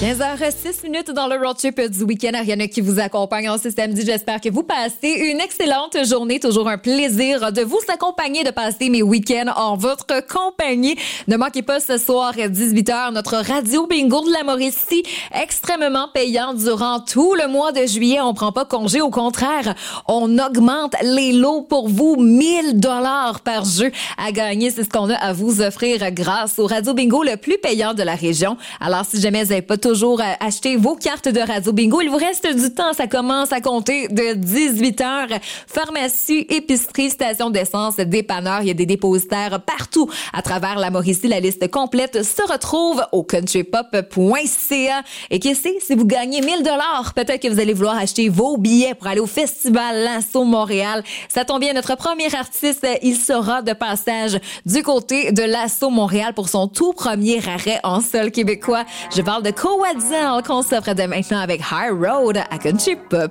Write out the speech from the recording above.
15h06 dans le road trip du week-end. Ariane qui vous accompagne en ce samedi. J'espère que vous passez une excellente journée. Toujours un plaisir de vous accompagner, de passer mes week-ends en votre compagnie. Ne manquez pas ce soir à 18h notre radio bingo de la Mauricie. Extrêmement payant durant tout le mois de juillet. On prend pas congé. Au contraire, on augmente les lots pour vous. 1000 $ par jeu à gagner. C'est ce qu'on a à vous offrir grâce au radio bingo le plus payant de la région. Alors, si jamais vous n'avez pas toujours acheté vos cartes de radio bingo, il vous reste du temps. Ça commence à compter de 18h. Pharmacie, épicerie, station d'essence, dépanneur. Il y a des dépositaires partout à travers la Mauricie. La liste complète se retrouve au countrypop.ca. Et qui sait, si vous gagnez 1000 $, peut-être que vous allez vouloir acheter vos billets pour aller au festival L'Assaut Montréal. Ça tombe bien, notre premier artiste, il sera de passage du côté de L'Assaut Montréal pour son tout premier arrêt en sol québécois. Je parle de Coadzel qu'on s'offre de maintenant avec High Road à Country Pop.